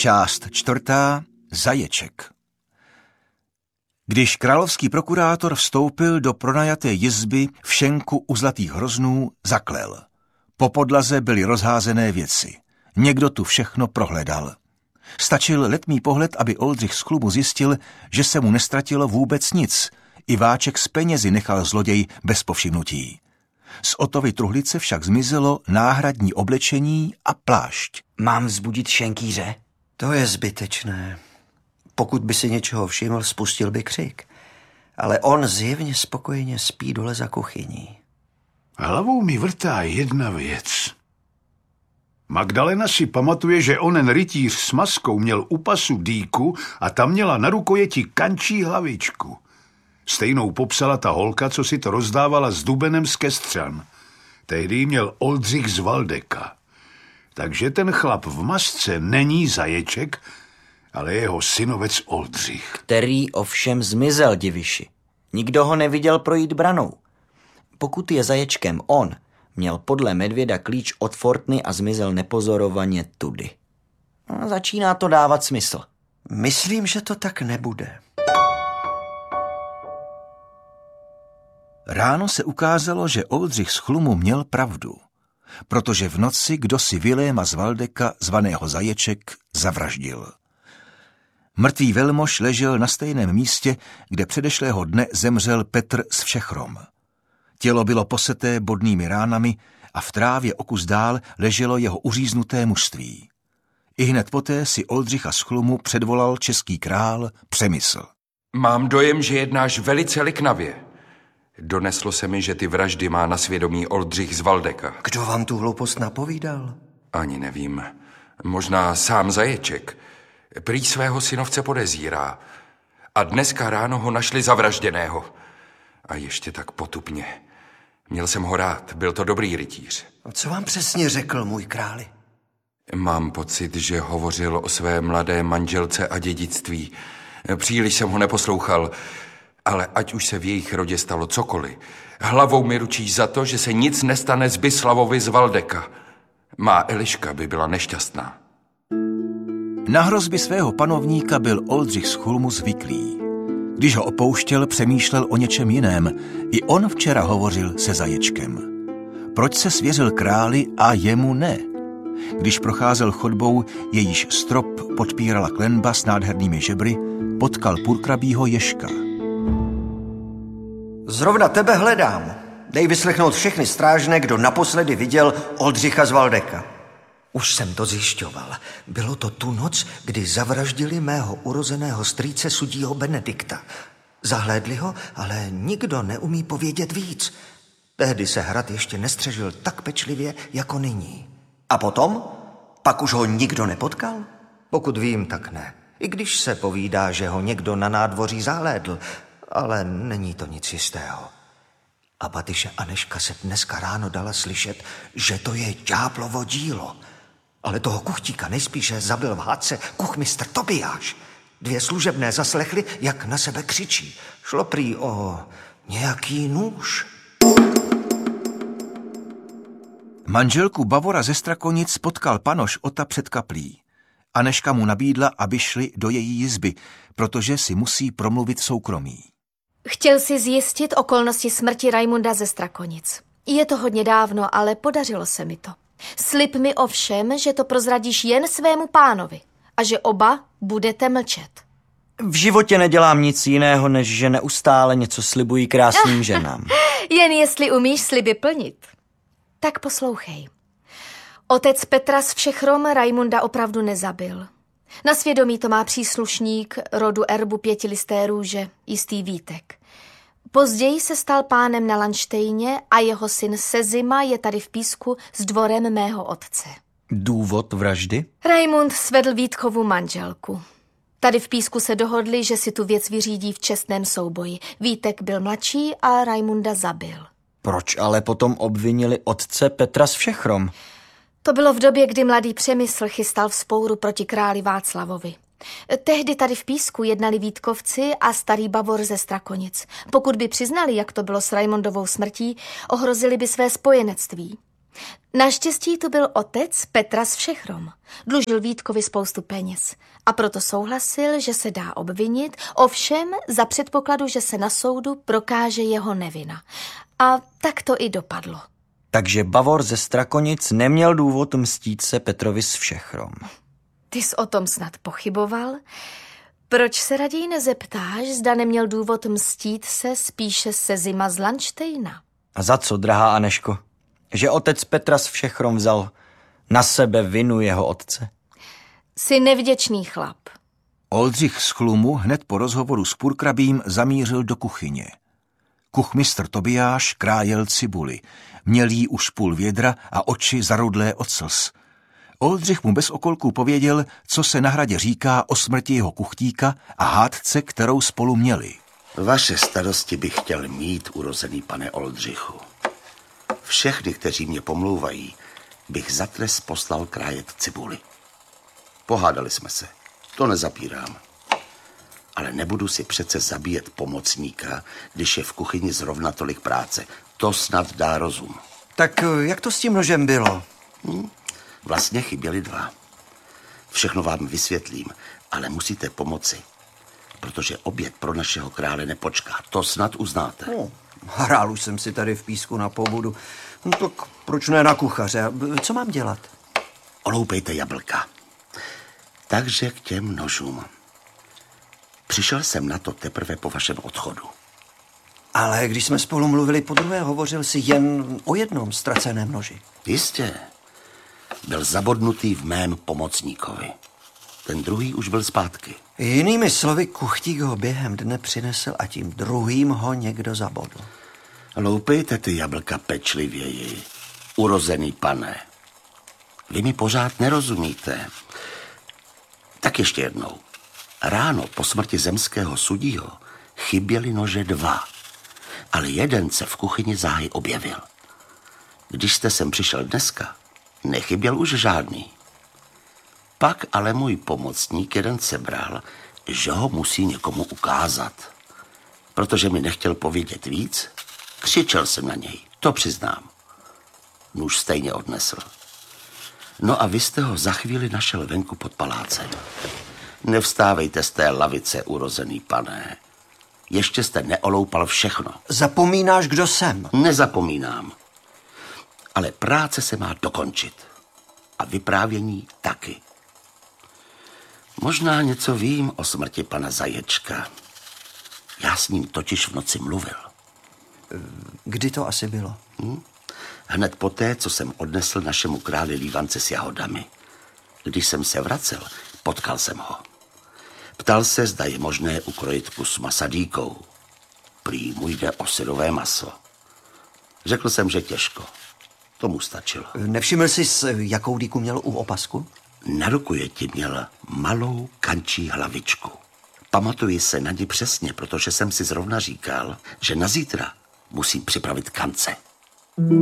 Část 4. Zaječek. Když královský prokurátor vstoupil do pronajaté jizby v šenku u Zlatých hroznů, zaklel. Po podlaze byly rozházené věci. Někdo tu všechno prohledal. Stačil letmý pohled, aby Oldřich z klubu zjistil, že se mu nestratilo vůbec nic. I váček s penězi nechal zloděj bez povšimnutí. Z Otovy truhlice však zmizelo náhradní oblečení a plášť. Mám vzbudit šenkýře? To je zbytečné. Pokud by si něčeho všiml, spustil by křik. Ale on zjevně spokojeně spí dole za kuchyní. Hlavou mi vrtá jedna věc. Magdalena si pamatuje, že onen rytíř s maskou měl u pasu dýku a tam měla na rukojeti kančí hlavičku. Stejnou popsala ta holka, co si to rozdávala s dubenem z Kestřan. Tehdy ji měl Oldřich z Valdeka. Takže ten chlap v masce není Zaječek, ale jeho synovec Oldřich. Který ovšem zmizel, diviši. Nikdo ho neviděl projít branou. Pokud je Zaječkem on, měl podle Medvěda klíč od Fortny a zmizel nepozorovaně tudy. Začíná to dávat smysl. Myslím, že to tak nebude. Ráno se ukázalo, že Oldřich z Chlumu měl pravdu, protože v noci kdosi Viléma z Valdeka, zvaného Zaječek, zavraždil. Mrtvý velmož ležel na stejném místě, kde předešlého dne zemřel Petr z Všechrom. Tělo bylo poseté bodnými ránami a v trávě o kus dál leželo jeho uříznuté mužství. Ihned poté si Oldřicha z Chlumu předvolal český král Přemysl. Mám dojem, že jednáš velice liknavě. Doneslo se mi, že ty vraždy má na svědomí Oldřich z Valdeka. Kdo vám tu hloupost napovídal? Ani nevím. Možná sám Zaječek. Prý svého synovce podezírá. A dneska ráno ho našli zavražděného. A ještě tak potupně. Měl jsem ho rád, byl to dobrý rytíř. A co vám přesně řekl, můj králi? Mám pocit, že hovořil o své mladé manželce a dědictví. Příliš jsem ho neposlouchal, ale ať už se v jejich rodě stalo cokoliv, hlavou mi ručíš za to, že se nic nestane Zbyslavovi z Valdeka. Má Eliška by byla nešťastná. Na hrozby svého panovníka byl Oldřich z Chulmu zvyklý. Když ho opouštěl, přemýšlel o něčem jiném. I on včera hovořil se Zaječkem. Proč se svěřil králi a jemu ne? Když procházel chodbou, jejíž strop podpírala klenba s nádhernými žebry, potkal purkrabího Ježka. Zrovna tebe hledám. Dej vyslechnout všechny strážné, kdo naposledy viděl Oldřicha z Valdeka. Už jsem to zjišťoval. Bylo to tu noc, kdy zavraždili mého urozeného strýce sudího Benedikta. Zahlédli ho, ale nikdo neumí povědět víc. Tehdy se hrad ještě nestřežil tak pečlivě, jako nyní. A potom? Pak už ho nikdo nepotkal? Pokud vím, tak ne. I když se povídá, že ho někdo na nádvoří zahlédl, ale není to nic jistého. A Batyše Anežka se dneska ráno dala slyšet, že to je ďáblovo dílo. Ale toho kuchtíka nejspíše zabil v hádce kuchmistr Tobiáš. 2 služebné zaslechli, jak na sebe křičí. Šlo prý o nějaký nůž. Manželku Bavora ze Strakonic potkal panoš Ota před kaplí. Anežka mu nabídla, aby šli do její jizby, protože si musí promluvit soukromí. Chtěl si zjistit okolnosti smrti Rajmunda ze Strakonic. Je to hodně dávno, ale podařilo se mi to. Slib mi ovšem, že to prozradíš jen svému pánovi a že oba budete mlčet. V životě nedělám nic jiného, než že neustále něco slibují krásným ženám. Jen jestli umíš sliby plnit. Tak poslouchej. Otec Petra z Všechrom Rajmunda opravdu nezabil. Na svědomí to má příslušník rodu erbu 5listé růže, jistý Vítek. Později se stal pánem na Landštejně a jeho syn Sezima je tady v Písku s dvorem mého otce. Důvod vraždy? Rajmund svedl Vítkovu manželku. Tady v Písku se dohodli, že si tu věc vyřídí v čestném souboji. Vítek byl mladší a Rajmunda zabil. Proč ale potom obvinili otce Petra z Všechrom? To bylo v době, kdy mladý Přemysl chystal vzpouru proti králi Václavovi. Tehdy tady v Písku jednali Vítkovci a starý Bavor ze Strakonic. Pokud by přiznali, jak to bylo s Rajmundovou smrtí, ohrozili by své spojenectví. Naštěstí to byl otec Petra z Všechrom. Dlužil Vítkovi spoustu peněz a proto souhlasil, že se dá obvinit, ovšem za předpokladu, že se na soudu prokáže jeho nevina. A tak to i dopadlo. Takže Bavor ze Strakonic neměl důvod mstít se Petrovi z Všechrom. Ty jsi o tom snad pochyboval? Proč se raději nezeptáš, zda neměl důvod mstít se spíše se Zima z Landštejna? A za co, drahá Aneško? Že otec Petra z Všechrom vzal na sebe vinu jeho otce? Jsi nevděčný chlap. Oldřich z Chlumu hned po rozhovoru s purkrabím zamířil do kuchyně. Kuchmistr Tobiáš krájel cibuli. Měl jí už půl vědra a oči zarudlé od slz. Oldřich mu bez okolků pověděl, co se na hradě říká o smrti jeho kuchtíka a hádce, kterou spolu měli. Vaše starosti bych chtěl mít, urozený pane Oldřichu. Všechny, kteří mě pomlouvají, bych za trest poslal krájet cibuli. Pohádali jsme se, to nezapírám. Ale nebudu si přece zabíjet pomocníka, když je v kuchyni zrovna tolik práce. To snad dá rozum. Tak jak to s tím nožem bylo? Vlastně chyběli dva. Všechno vám vysvětlím, ale musíte pomoci. Protože oběd pro našeho krále nepočká. To snad uznáte. Hrál už jsem si tady v písku na pobudu. No tak proč ne na kuchaře? Co mám dělat? Oloupejte jablka. Takže k těm nožům. Přišel jsem na to teprve po vašem odchodu. Ale když jsme spolu mluvili podruhé, hovořil jsi jen o jednom ztraceném noži. Jistě. Byl zabodnutý v mém pomocníkovi. Ten druhý už byl zpátky. Jinými slovy, kuchtík ho během dne přinesl a tím druhým ho někdo zabodl. Loupejte ty jablka pečlivěji, urozený pane. Vy mi pořád nerozumíte. Tak ještě jednou. Ráno po smrti zemského sudího chyběly nože dva, ale jeden se v kuchyni záhy objevil. Když jste sem přišel dneska, nechyběl už žádný. Pak ale můj pomocník jeden sebral, že ho musí někomu ukázat. Protože mi nechtěl povědět víc, křičel jsem na něj, to přiznám. Nůž stejně odnesl. No a vy jste ho za chvíli našel venku pod palácem. Nevstávejte z té lavice, urozený pane. Ještě jste neoloupal všechno. Zapomínáš, kdo jsem? Nezapomínám. Ale práce se má dokončit. A vyprávění taky. Možná něco vím o smrti pana Zaječka. Já s ním totiž v noci mluvil. Kdy to asi bylo? Hned poté, co jsem odnesl našemu králi lívance s jahodami. Když jsem se vracel, potkal jsem ho. Ptal se, zda je možné ukrojit kus masa dýkou. Prý mu jde o syrové maso. Řekl jsem, že těžko. Tomu stačilo. Nevšiml jsi, jakou dýku měl u opasku? Na rukojeti měl malou kančí hlavičku. Pamatuji se na ní přesně, protože jsem si zrovna říkal, že na zítra musím připravit kance.